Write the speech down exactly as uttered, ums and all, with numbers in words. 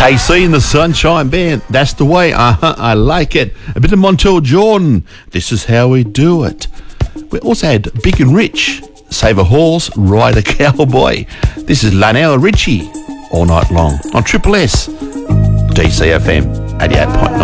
K C and the Sunshine Band. That's the way. Uh-huh, I like it. A bit of Montel Jordan. This is how we do it. We also had Big and Rich. Save a horse, ride a cowboy. This is Lionel Richie. All night long on Triple S. D C F M eighty-eight point nine.